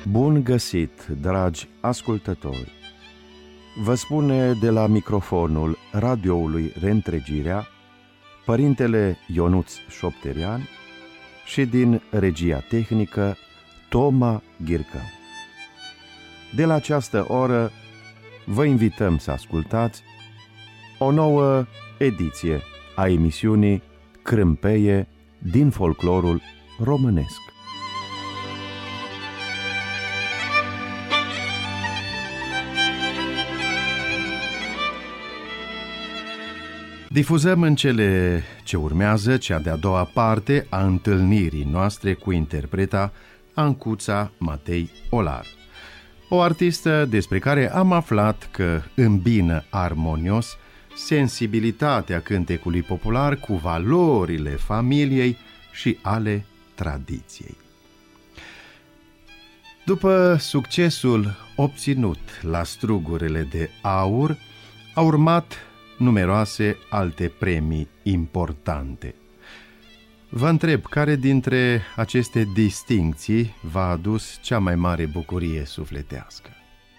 Bun găsit, dragi ascultători! Vă spune de la microfonul radioului Reîntregirea Părintele Ionuț Șopterian și din regia tehnică Toma Ghircă. De la această oră vă invităm să ascultați o nouă ediție a emisiunii Crâmpeie din folclorul românesc. Difuzăm în cele ce urmează cea de-a doua parte a întâlnirii noastre cu interpreta Ancuța Matei Olar, o artistă despre care am aflat că îmbină armonios sensibilitatea cântecului popular cu valorile familiei și ale tradiției. După succesul obținut la Strugurile de Aur, au urmat numeroase alte premii importante. Vă întreb, care dintre aceste distincții v-a adus cea mai mare bucurie sufletească?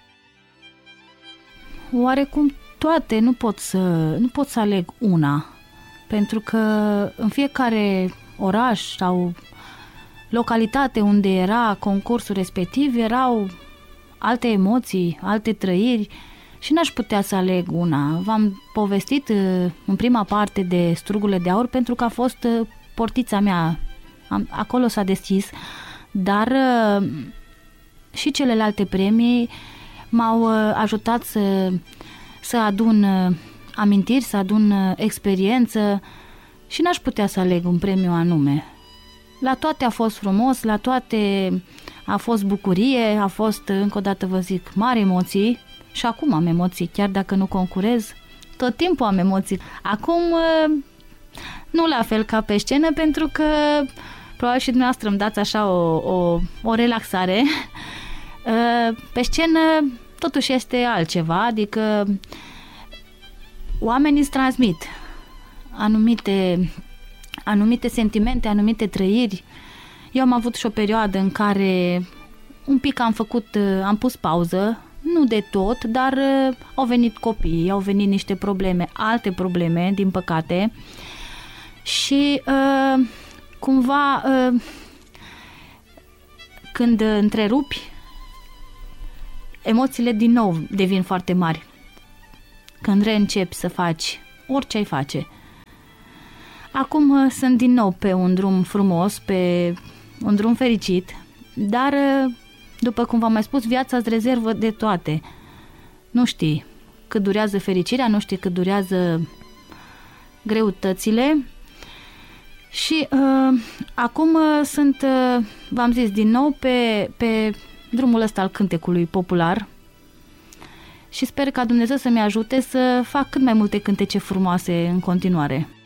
Oarecum toate, nu pot să aleg una, pentru că în fiecare oraș sau localitate unde era concursul respectiv erau alte emoții, alte trăiri și n-aș putea să aleg una. V-am povestit în prima parte de Strugurile de Aur pentru că a fost portița mea, acolo s-a deschis, dar și celelalte premii m-au ajutat să adun amintiri, să adun experiență și n-aș putea să aleg un premiu anume. La toate a fost frumos, la toate a fost bucurie, a fost, încă o dată vă zic, mari emoții și acum am emoții, chiar dacă nu concurez, tot timpul am emoții. Acum nu la fel ca pe scenă, pentru că probabil și dumneavoastră îmi dați așa o relaxare. Pe scenă totuși este altceva, adică oamenii îți transmit anumite sentimente, anumite trăiri. Eu am avut și o perioadă în care un pic am pus pauză, nu de tot, dar au venit copii, au venit niște probleme, alte probleme, din păcate, și cumva când întrerupi, emoțiile din nou devin foarte mari. Când reîncepi să faci orice ai face. Acum sunt din nou pe un drum frumos, pe un drum fericit, dar, după cum v-am mai spus, viața îți rezervă de toate. Nu știi cât durează fericirea, nu știi cât durează greutățile și acum sunt, v-am zis, din nou pe drumul ăsta al cântecului popular și sper ca Dumnezeu să-mi ajute să fac cât mai multe cântece frumoase în continuare.